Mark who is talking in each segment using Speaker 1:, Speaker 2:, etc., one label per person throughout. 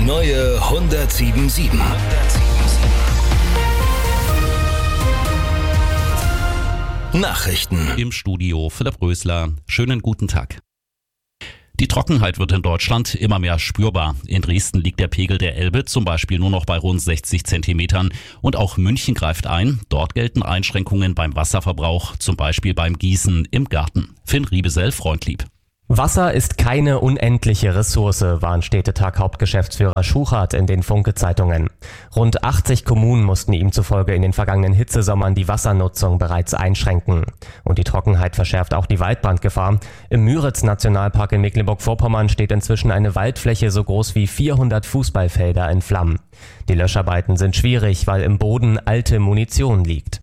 Speaker 1: neue 107.7. Nachrichten.
Speaker 2: Im Studio Philipp Rösler. Schönen guten Tag. Die Trockenheit wird in Deutschland immer mehr spürbar. In Dresden liegt der Pegel der Elbe zum Beispiel nur noch bei rund 60 Zentimetern. Und auch München greift ein. Dort gelten Einschränkungen beim Wasserverbrauch, zum Beispiel beim Gießen im Garten. Finn Riebesell, Freundlieb.
Speaker 3: Wasser ist keine unendliche Ressource, warnt Städtetag-Hauptgeschäftsführer Schuchart in den Funke-Zeitungen. Rund 80 Kommunen mussten ihm zufolge in den vergangenen Hitzesommern die Wassernutzung bereits einschränken. Und die Trockenheit verschärft auch die Waldbrandgefahr. Im Müritz-Nationalpark in Mecklenburg-Vorpommern steht inzwischen eine Waldfläche so groß wie 400 Fußballfelder in Flammen. Die Löscharbeiten sind schwierig, weil im Boden alte Munition liegt.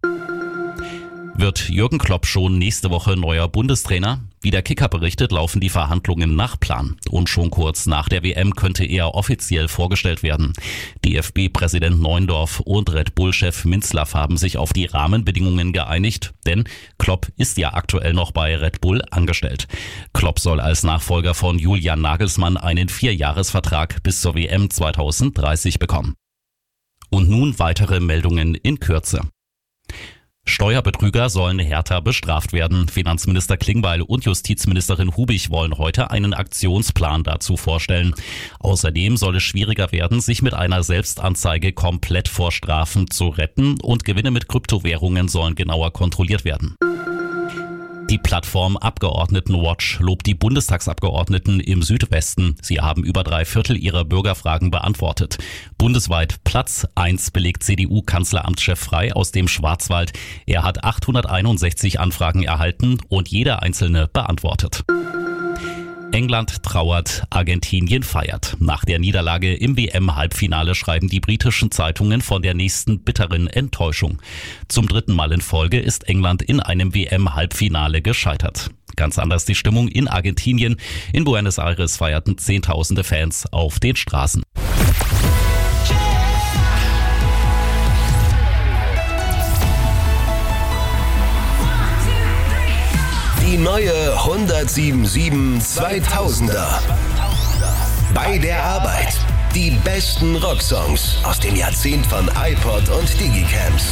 Speaker 2: Wird Jürgen Klopp schon nächste Woche neuer Bundestrainer? Wie der Kicker berichtet, laufen die Verhandlungen nach Plan. Und schon kurz nach der WM könnte er offiziell vorgestellt werden. DFB-Präsident Neuendorf und Red Bull-Chef Minzlaff haben sich auf die Rahmenbedingungen geeinigt, denn Klopp ist ja aktuell noch bei Red Bull angestellt. Klopp soll als Nachfolger von Julian Nagelsmann einen 4-Jahres-Vertrag bis zur WM 2030 bekommen. Und nun weitere Meldungen in Kürze. Steuerbetrüger sollen härter bestraft werden. Finanzminister Klingbeil und Justizministerin Hubig wollen heute einen Aktionsplan dazu vorstellen. Außerdem soll es schwieriger werden, sich mit einer Selbstanzeige komplett vor Strafen zu retten, und Gewinne mit Kryptowährungen sollen genauer kontrolliert werden. Die Plattform Abgeordnetenwatch lobt die Bundestagsabgeordneten im Südwesten. Sie haben über 3/4 ihrer Bürgerfragen beantwortet. Bundesweit Platz 1 belegt CDU-Kanzleramtschef Frey aus dem Schwarzwald. Er hat 861 Anfragen erhalten und jede einzelne beantwortet. England trauert, Argentinien feiert. Nach der Niederlage im WM-Halbfinale schreiben die britischen Zeitungen von der nächsten bitteren Enttäuschung. Zum 3. Mal in Folge ist England in einem WM-Halbfinale gescheitert. Ganz anders die Stimmung in Argentinien. In Buenos Aires feierten Zehntausende Fans auf den Straßen.
Speaker 1: Die neue 107.7 2000er. Bei der Arbeit. Die besten Rocksongs aus dem Jahrzehnt von iPod und Digicams.